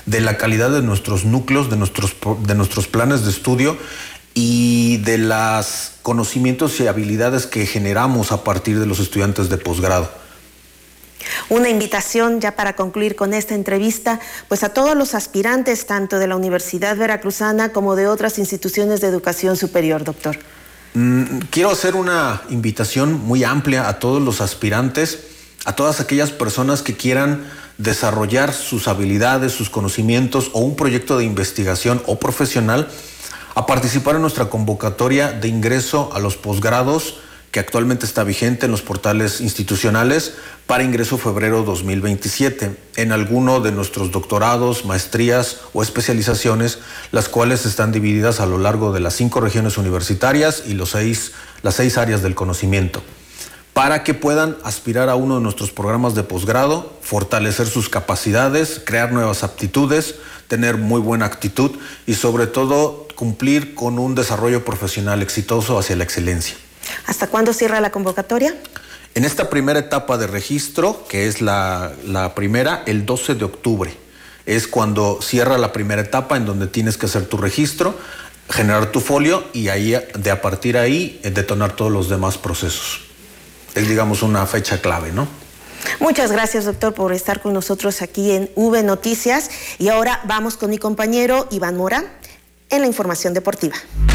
de la calidad de nuestros núcleos, de nuestros planes de estudio y de los conocimientos y habilidades que generamos a partir de los estudiantes de posgrado. Una invitación ya para concluir con esta entrevista, pues a todos los aspirantes, tanto de la Universidad Veracruzana como de otras instituciones de educación superior, doctor. Quiero hacer una invitación muy amplia a todos los aspirantes, a todas aquellas personas que quieran desarrollar sus habilidades, sus conocimientos o un proyecto de investigación o profesional, a participar en nuestra convocatoria de ingreso a los posgrados que actualmente está vigente en los portales institucionales para ingreso febrero 2027 en alguno de nuestros doctorados, maestrías o especializaciones, las cuales están divididas a lo largo de las 5 regiones universitarias y las 6 áreas del conocimiento, para que puedan aspirar a uno de nuestros programas de posgrado, fortalecer sus capacidades, crear nuevas aptitudes, tener muy buena actitud y sobre todo cumplir con un desarrollo profesional exitoso hacia la excelencia. ¿Hasta cuándo cierra la convocatoria? En esta primera etapa de registro, que es la primera, el 12 de octubre, es cuando cierra la primera etapa en donde tienes que hacer tu registro, generar tu folio y ahí, a partir de ahí, detonar todos los demás procesos. Es, digamos, una fecha clave, ¿no? Muchas gracias, doctor, por estar con nosotros aquí en V Noticias. Y ahora vamos con mi compañero Iván Mora en la información deportiva.